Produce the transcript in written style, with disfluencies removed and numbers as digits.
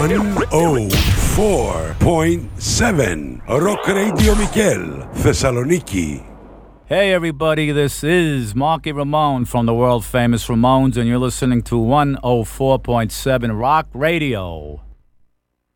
104.7 Rock Radio Mikel, Thessaloniki. Hey everybody, this is Marky Ramone from the world famous Ramones, and you're listening to 104.7 Rock Radio.